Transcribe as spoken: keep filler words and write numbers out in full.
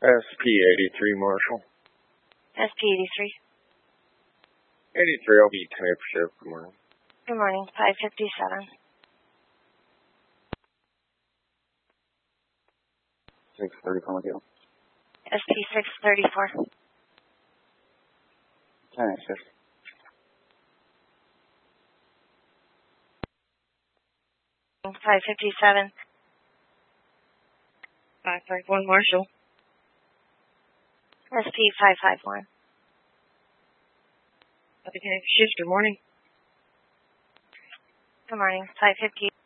S P eighty-three, Marshall. S P eighty-three. eighty-three, I'll be type shift. Good morning. Good morning. five fifty-seven. six thirty, call again. S P six thirty-four. ten shift. five fifty-seven. five five one, Marshall. S P five five one. Shift, good morning. Good morning. five fifty.